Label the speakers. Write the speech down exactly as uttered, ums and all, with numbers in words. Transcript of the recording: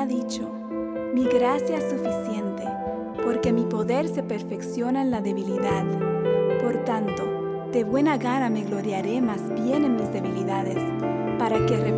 Speaker 1: ha dicho: mi gracia es suficiente, porque mi poder se perfecciona en la debilidad. Por tanto, de buena gana me gloriaré más bien en mis debilidades, para que